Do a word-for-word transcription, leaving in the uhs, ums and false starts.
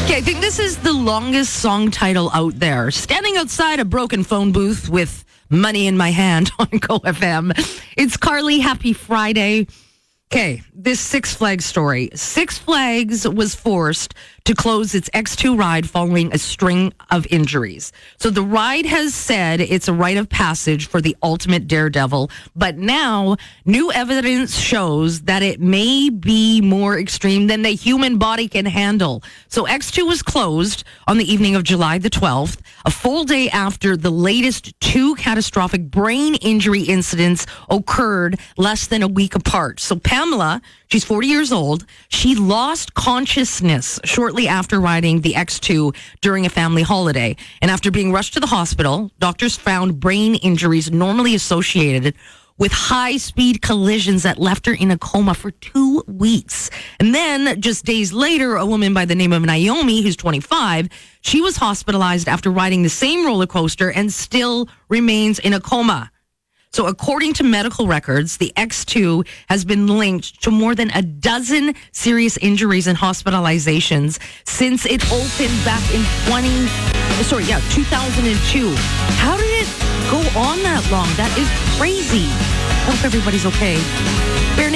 Okay, I think this is the longest song title out there. Standing outside a broken phone booth with money in my hand on Go F M. It's Carly. Happy Friday. Okay, this Six Flags story. Six Flags was forced to close its X two ride following a string of injuries. So the ride has said it's a rite of passage for the ultimate daredevil, but now new evidence shows that it may be more extreme than the human body can handle. So X two was closed on the evening of July the twelfth, a full day after the latest two catastrophic brain injury incidents occurred less than a week apart. So Pamela, she's forty years old. She lost consciousness shortly after riding the X two during a family holiday. And after being rushed to the hospital, doctors found brain injuries normally associated with high-speed collisions that left her in a coma for two weeks. And then, just days later, a woman by the name of Naomi, who's twenty-five, she was hospitalized after riding the same roller coaster and still remains in a coma. So according to medical records, the X two has been linked to more than a dozen serious injuries and hospitalizations since it opened back in twenty, sorry, yeah, two thousand two. How did it go on that long? That is crazy. I hope everybody's okay. Bare